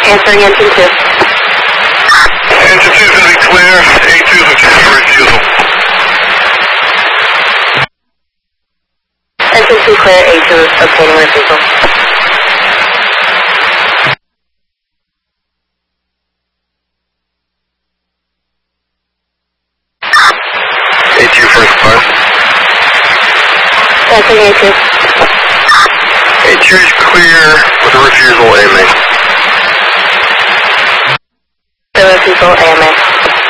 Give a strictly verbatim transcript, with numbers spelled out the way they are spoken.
Answering engine two. Engine two is going to be clear. A two is okay for refusal. Engine two clear, A two is obtaining refusal. A two first class. Answering A two. A two is clear with a refusal, A M A. The refusal, A M A.